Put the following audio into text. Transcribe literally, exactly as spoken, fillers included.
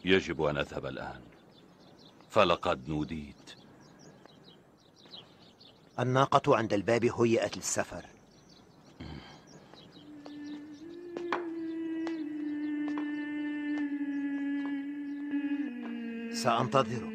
يجب أن أذهب الآن، فلقد نوديت. الناقة عند الباب هيئت للسفر. سأنتظرك.